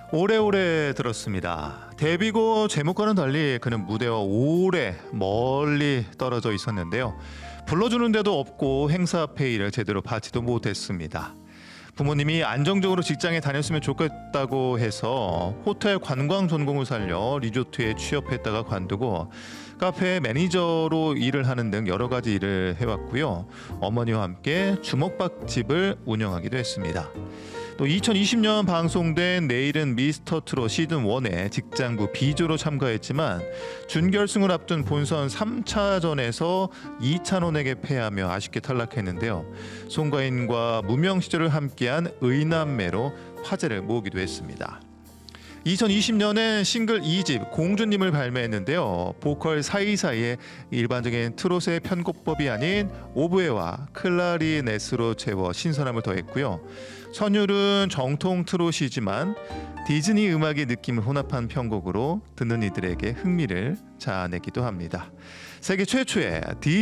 오래오래 들었습니다. 데뷔고 제목과는 달리 그는 무대와 오래 멀리 떨어져 있었는데요. 불러주는 데도 없고 행사 페이를 제대로 받지도 못했습니다. 부모님이 안정적으로 직장에 다녔으면 좋겠다고 해서 호텔 관광 전공을 살려 리조트에 취업했다가 관두고 카페 매니저로 일을 하는 등 여러 가지 일을 해왔고요. 어머니와 함께 주먹밥집을 운영하기도 했습니다. 또 2020년 방송된 내일은 미스터 트롯 시즌 1에 직장부 B조로 참가했지만 준결승을 앞둔 본선 3차전에서 이찬원에게 패하며 아쉽게 탈락했는데요. 송가인과 무명 시절을 함께한 의남매로 화제를 모으기도 했습니다. 2020년엔 싱글 2집 공주님을 발매했는데요. 보컬 사이사이에 일반적인 트롯의 편곡법이 아닌 오브웨와 클라리넷으로 채워 신선함을 더했고요. 선율은 정통 트롯이지만 디즈니 음악의 느낌을 혼합한 편곡으로 듣는 이들에게 흥미를 자아내기도 합니다. 세계 최초의